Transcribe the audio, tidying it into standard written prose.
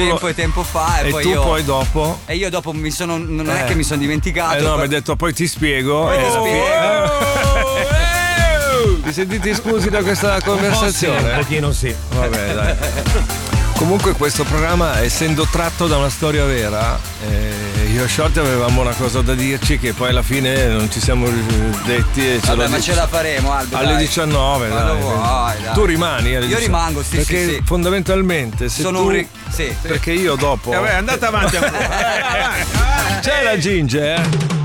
tempo e tempo fa e poi tu io poi dopo e io dopo non è che mi sono dimenticato. no, mi hai detto poi ti spiego e alla fine vi sentite esclusi da questa conversazione? Un pochino sì. Vabbè, dai. Comunque questo programma, essendo tratto da una storia vera, io e Shorty avevamo una cosa da dirci che poi alla fine non ci siamo detti. Vabbè, ma ce la faremo, Albe, alle 19. Quando vuoi, dai. Tu rimani alle 19. Io rimango, sì, perché sì. fondamentalmente se sono tu, sì. perché io dopo Vabbè, andate avanti ancora. c'è la Ginge,